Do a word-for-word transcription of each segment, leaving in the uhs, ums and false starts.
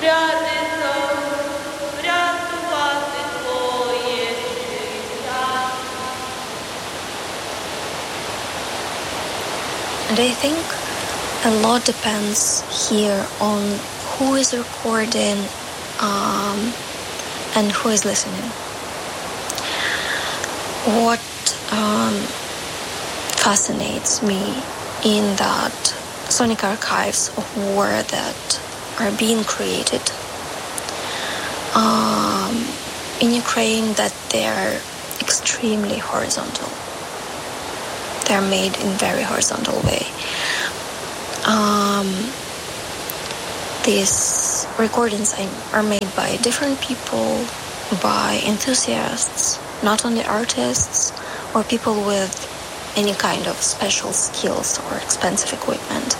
And I think a lot depends here on who is recording um, and who is listening. What um, fascinates me in that sonic archives of war that are being created um, in Ukraine, that they're extremely horizontal. They're made in very horizontal way. Um, these recordings are made by different people, by enthusiasts, not only artists or people with any kind of special skills or expensive equipment.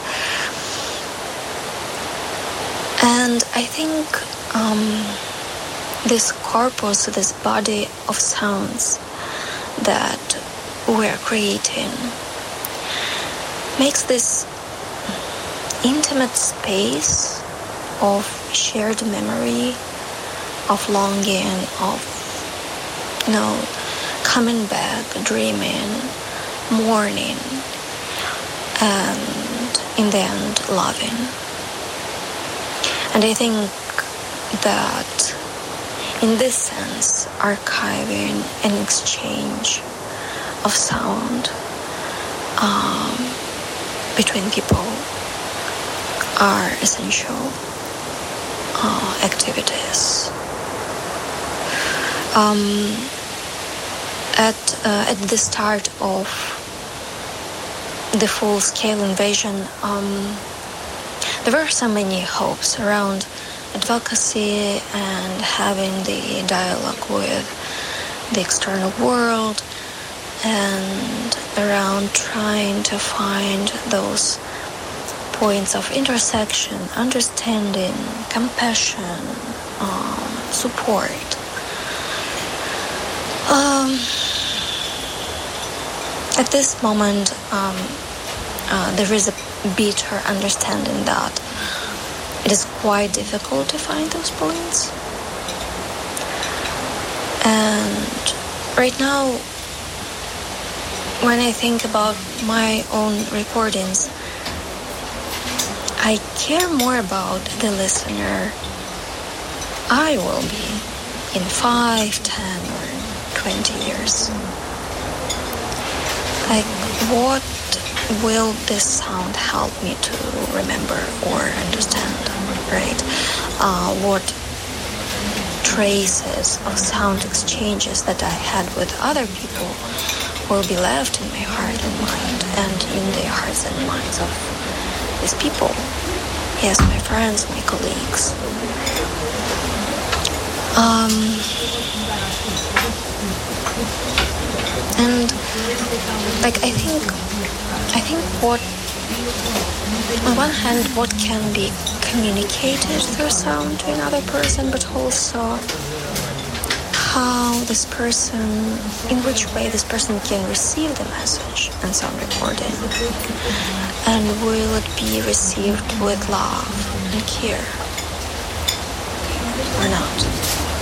And I think um, this corpus, this body of sounds that we're creating makes this intimate space of shared memory, of longing, of, you know, coming back, dreaming, mourning, and in the end, loving. And I think that in this sense, archiving and exchange of sound um, between people are essential uh, activities. Um, at uh, at the start of the full-scale invasion, um, there were so many hopes around advocacy and having the dialogue with the external world, and around trying to find those points of intersection, understanding, compassion, um, support. Um, at this moment, um, uh, there is a bitter understanding that it is quite difficult to find those points. And right now, when I think about my own recordings, I care more about the listener I will be in five, ten, or twenty years. Like, what will this sound help me to remember or understand, right? Uh, what traces of sound exchanges that I had with other people will be left in my heart and mind, and in the hearts and minds of these people. Yes, my friends, my colleagues. Um, and like I think, I think what, on one hand, what can be communicated through sound to another person, but also how this person, in which way this person can receive the message and sound recording, and will it be received with love and care or not?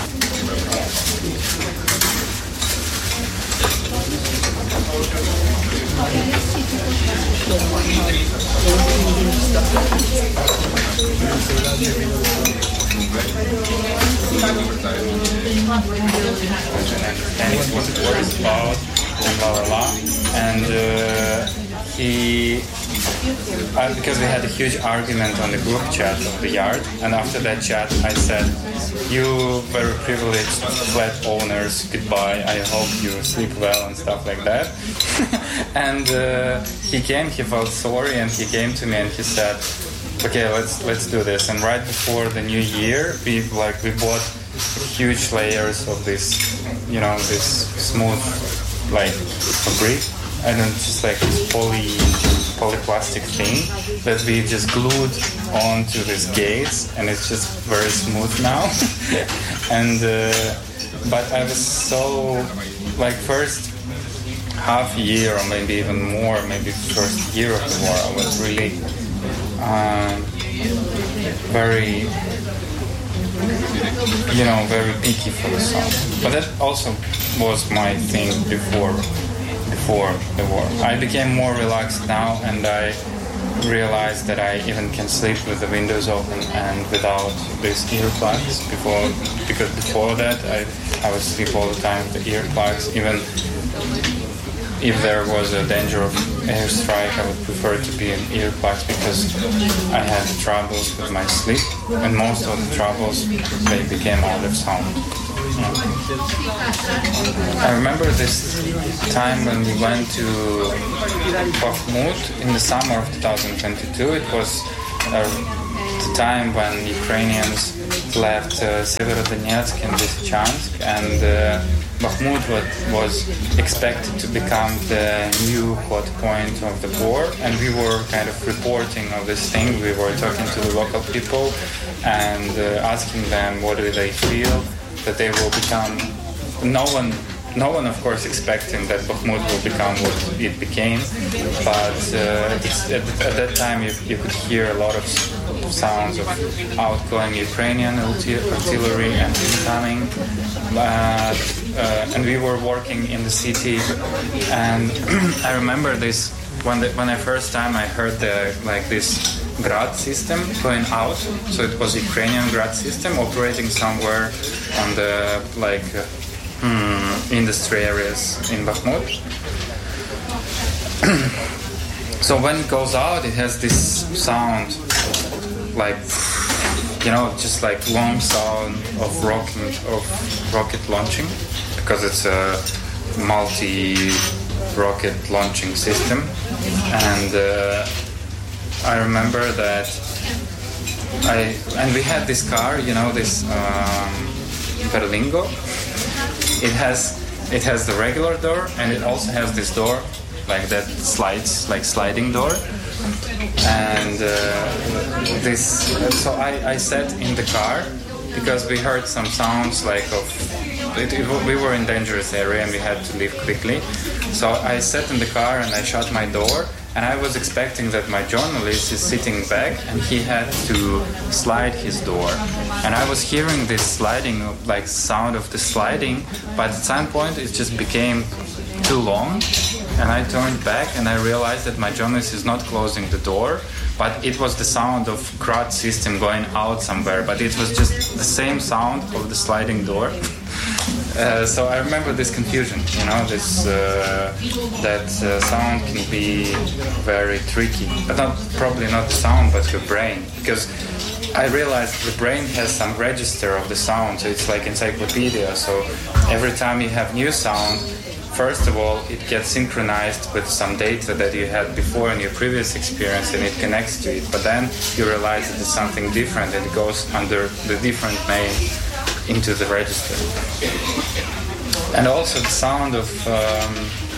Understanding what the war is about, and blah blah blah. And uh, he, uh, because we had a huge argument on the group chat of the yard, and after that chat, I said, "You very privileged flat owners, goodbye. I hope you sleep well," and stuff like that. And uh, he came, he felt sorry, and he came to me and he said, "Okay, let's let's do this." And right before the new year, we like we bought huge layers of this, you know, this smooth like fabric, and then just like this poly polyplastic thing that we just glued onto these gates, and it's just very smooth now. And uh, but I was so like first half year or maybe even more, maybe first year of the war, I was really um, very you know, very picky for the sound. But that also was my thing before, before the war. I became more relaxed now, and I realized that I even can sleep with the windows open and without these earplugs. Before, because before that, I I would sleep all the time with the earplugs. Even if there was a danger of airstrike, I would prefer to be in earplugs because I had troubles with my sleep, and most of the troubles, they became out of sound. Yeah. I remember this time when we went to Bakhmut in the summer of twenty twenty-two. It was uh, the time when Ukrainians left uh, Severodonetsk and Lysychansk, and uh, Bakhmut was expected to become the new hot point of the war, and we were kind of reporting on this thing. We were talking to the local people and uh, asking them what do they feel that they will become. No one, no one, of course, expecting that Bakhmut will become what it became, but uh, it's, at, at that time you, you could hear a lot of sounds of outgoing Ukrainian artillery and incoming. Uh, uh, and we were working in the city, and I remember this when the, when I first time I heard the like this Grad system going out. So it was Ukrainian Grad system operating somewhere on the like uh, hmm, industry areas in Bakhmut. So when it goes out, it has this sound like, you know, just like long sound of rocket of rocket launching, because it's a multi-rocket launching system. And uh, I remember that I and we had this car, you know, this um, Berlingo. It has it has the regular door, and it also has this door like that slides, like sliding door. And uh, this, so I, I sat in the car because we heard some sounds like of, it, it, we were in dangerous area and we had to leave quickly. So I sat in the car and I shut my door, and I was expecting that my journalist is sitting back and he had to slide his door. And I was hearing this sliding, like sound of the sliding, but at some point it just became too long. And I turned back and I realized that my journalist is not closing the door, but it was the sound of Grad system going out somewhere, but it was just the same sound of the sliding door. Uh, so I remember this confusion, you know, this uh, that uh, sound can be very tricky, but not probably not the sound, but your brain, because I realized the brain has some register of the sound, so it's like encyclopedia. So every time you have new sound, first of all, it gets synchronized with some data that you had before in your previous experience, and it connects to it. But then you realize that it's something different, and it goes under the different name into the register. And also the sound of um,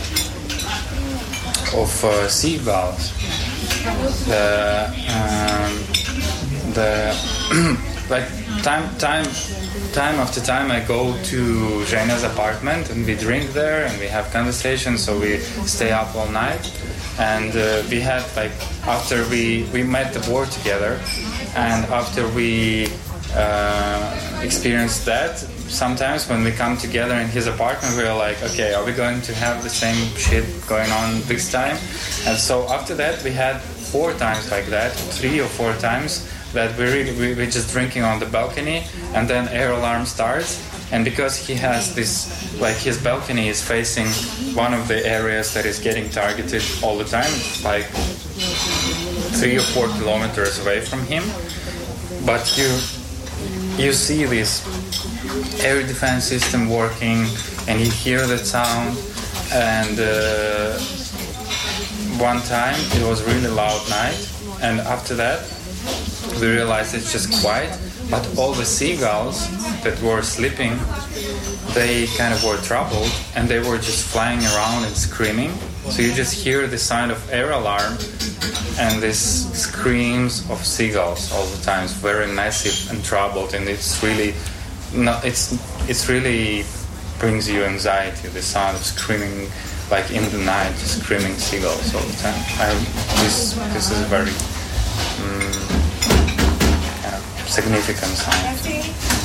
of uh, seagulls. The um, the like time time. Time after time I go to Zhena's apartment and we drink there and we have conversations, so we stay up all night. And uh, we had like, after we, we met the war together, and after we uh, experienced that, sometimes when we come together in his apartment, we're like, okay, are we going to have the same shit going on this time? And so after that we had four times like that, three or four times, that we really, we, we're just drinking on the balcony, and then air alarm starts. And because he has this, like his balcony is facing one of the areas that is getting targeted all the time, like three or four kilometers away from him. But you you see this air defense system working, and you hear that sound. And uh, one time it was really loud night, and after that we realized it's just quiet, but all the seagulls that were sleeping, they kind of were troubled, and they were just flying around and screaming. So you just hear the sound of air alarm and these screams of seagulls all the time. It's very massive and troubled, and it's really not, it's it's really brings you anxiety, the sound of screaming, like in the night, screaming seagulls all the time. I, this this is very um, significant sound.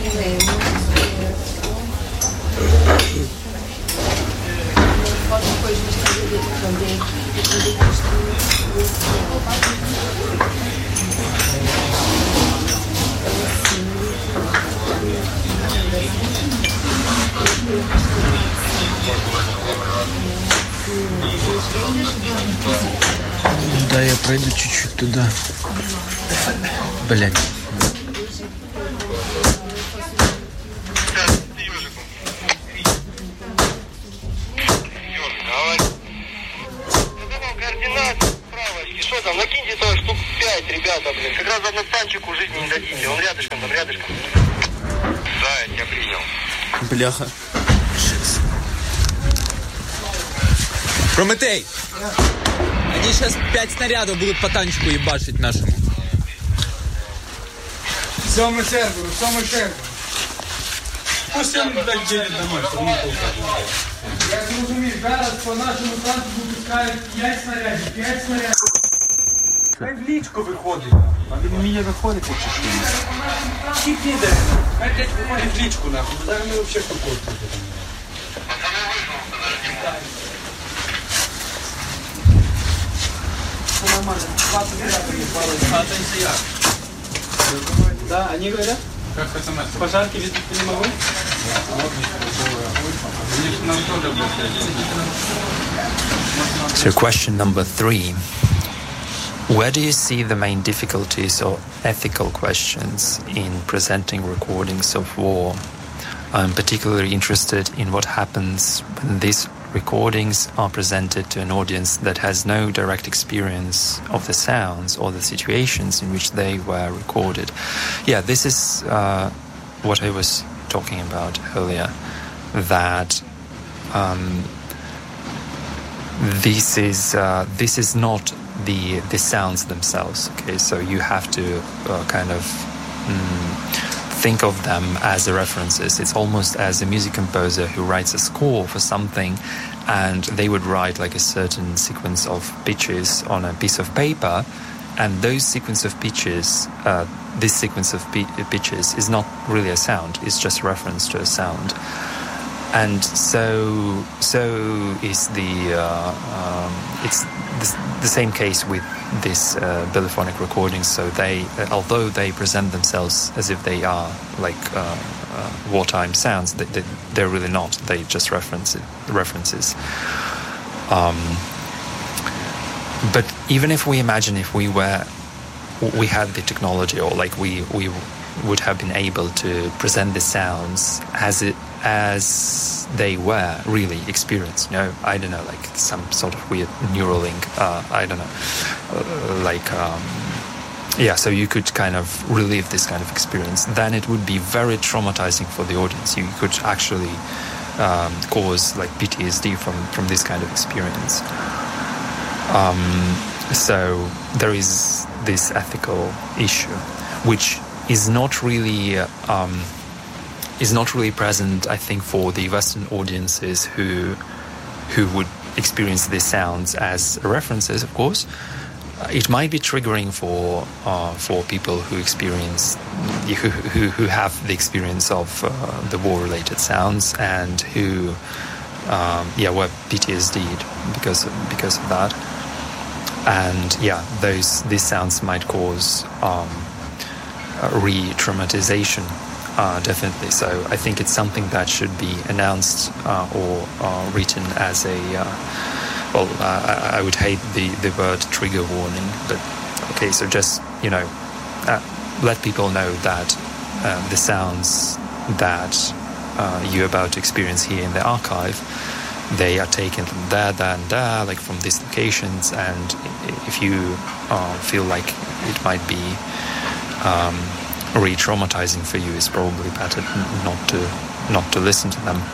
Да, я пройду чуть-чуть туда. Блять. Что там, накиньте тоже штук пять, ребята, блин. Как раз одну танчику жизни не дадите. Он рядышком, там рядышком. Да, я тебя принял. Бляха. Прометей! Они сейчас пять снарядов будут по танчику ебашить нашему. Сьомий сервер, сьомий сервер. Пусть він так ділять домой, щоб не толкати. Я зрозумів, зараз по нашому танку випускають п'ять снарядів, п'ять снарядів. Хай в лічку виходить. А він вміє виходити чи що? Ті піде. Хай десь виходить в лічку, нахуй. Зараз ми взагалі покоцаємо. Все нормально. двадцать лет приехали. А это не я. Да, они говорят? Как смс? Пожарки видеть не могу? So question number three. Where do you see the main difficulties or ethical questions in presenting recordings of war? I'm particularly interested in what happens when these recordings are presented to an audience that has no direct experience of the sounds or the situations in which they were recorded. Yeah, this is uh, what I was talking about earlier, that um, this is uh, this is not the the sounds themselves. Okay, so you have to uh, kind of mm, think of them as the references. It's almost as a music composer who writes a score for something, and they would write like a certain sequence of pitches on a piece of paper, and those sequence of pitches, uh, this sequence of p- pitches is not really a sound. It's just a reference to a sound. And so, so is the uh, um, it's the, the same case with this uh, bibliophonic recordings. So they, uh, although they present themselves as if they are like uh, uh, wartime sounds, they, they, they're really not. They just reference it, references. Um, but even if we imagine if we were, we had the technology, or like we we would have been able to present the sounds as it. as they were really experienced, you know, I don't know, like some sort of weird neural link, uh, I don't know, uh, like, um, yeah, so you could kind of relive this kind of experience, then it would be very traumatizing for the audience. You could actually um, cause like P T S D from, from this kind of experience. Um, so there is this ethical issue, which is not really... Uh, um, is not really present, I think, for the Western audiences who who would experience these sounds as references, of course. Uh, it might be triggering for uh, for people who experience, who, who, who have the experience of uh, the war-related sounds and who, um, yeah, were P T S D'd because of, because of that. And yeah, those these sounds might cause um, re-traumatization. Uh, definitely. So I think it's something that should be announced uh, or uh, written as a, uh, well, uh, I, I would hate the, the word trigger warning, but okay, so just, you know, uh, let people know that uh, the sounds that uh, you're about to experience here in the archive, they are taken from there, there and there, like from these locations, and if you uh, feel like it might be um, re-traumatizing for you, it's probably better not to not to listen to them.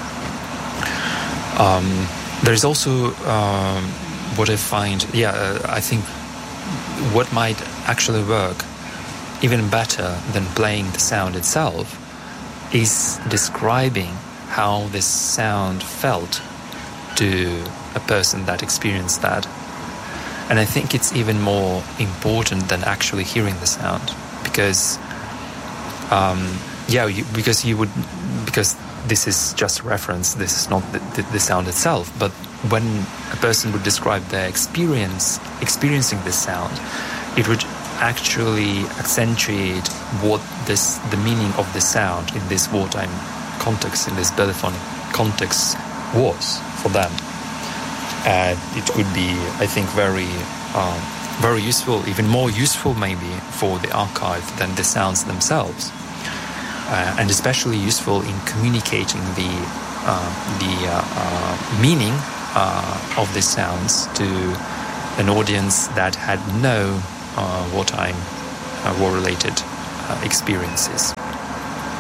Um, there's also um, what I find, yeah, uh, I think what might actually work even better than playing the sound itself is describing how this sound felt to a person that experienced that. And I think it's even more important than actually hearing the sound, because Um, yeah, you, because you would, because this is just a reference. This is not the, the, the sound itself. But when a person would describe their experience, experiencing this sound, it would actually accentuate what this, the meaning of the sound in this wartime context, in this Bellephonic context, was for them. Uh, it could be, I think, very, uh, very useful, even more useful maybe for the archive than the sounds themselves, uh, and especially useful in communicating the uh, the uh, uh, meaning uh, of the sounds to an audience that had no uh, wartime uh, war-related uh, experiences.